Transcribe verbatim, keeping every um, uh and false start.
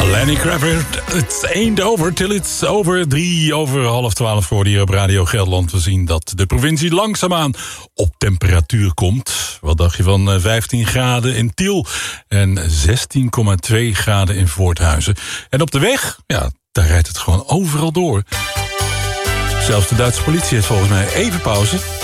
Lenny Kravitz, it's ain't over till it's over. Drie over half twaalf voor hier op Radio Gelderland. We zien dat de provincie langzaamaan op temperatuur komt. Wat dacht je van vijftien graden in Tiel en zestien komma twee graden in Voorthuizen. En op de weg, ja, daar rijdt het gewoon overal door. Zelfs de Duitse politie heeft volgens mij even pauze.